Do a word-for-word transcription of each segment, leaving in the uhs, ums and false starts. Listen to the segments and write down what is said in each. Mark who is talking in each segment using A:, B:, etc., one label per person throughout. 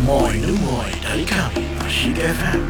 A: Moi Moi dari kami Asyik F M.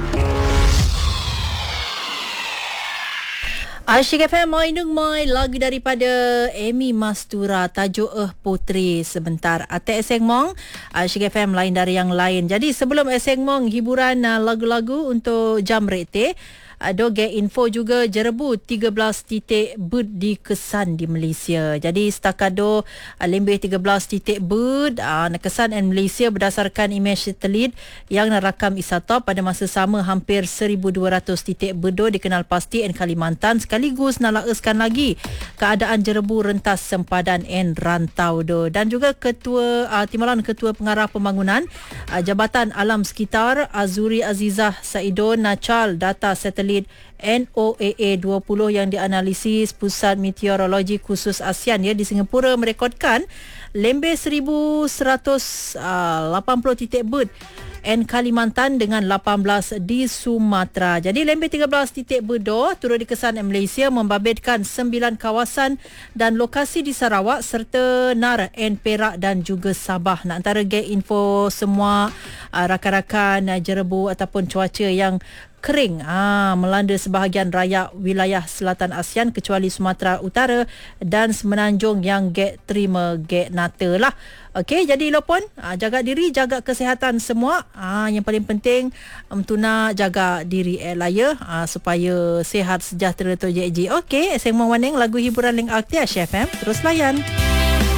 B: Asyik F M, Moi Nung Moi, lagu daripada Amy Mastura, tajuk Eh Putri. Sebentar, Atek Eseng Mong, Asyik F M lain dari yang lain. Jadi sebelum Eseng Mong hiburan uh, lagu-lagu untuk jam rete, ada get info juga Jerebu tiga belas titik bud dikesan di Malaysia. Jadi setakat do uh, lembih tiga belas titik bud uh, kesan di Malaysia berdasarkan imej satelit yang rakam isatop pada masa sama hampir seribu dua ratus titik bud dikenal pasti di Kalimantan. Sekaligus nak laeskan lagi keadaan Jerebu rentas sempadan en rantau do. Dan juga ketua uh, timbalan ketua pengarah pembangunan uh, Jabatan Alam Sekitar Azuri Azizah Saidon Nacal data satelit N O A A dua puluh yang dianalisis Pusat Meteorologi Khusus ASEAN ya di Singapura merekodkan lembih seribu seratus lapan puluh titik bud N Kalimantan dengan lapan belas di Sumatera. Jadi lembih tiga belas titik bedo turut dikesan di Malaysia membabitkan sembilan kawasan dan lokasi di Sarawak serta Nar, N Perak dan juga Sabah. Nak antara get info semua uh, rakan-rakan uh, Jerebu ataupun cuaca yang kering ah melanda sebahagian raya wilayah selatan ASEAN kecuali Sumatera Utara dan Semenanjung yang get terima get nata lah. Okey, jadi lo pun ah, jaga diri, jaga kesihatan semua. Ah yang paling penting um, tuna jaga diri elaya ah, supaya sihat sejahtera tu je. Okey, Seng Waneng lagu hiburan link Aktia Chef M terus layan.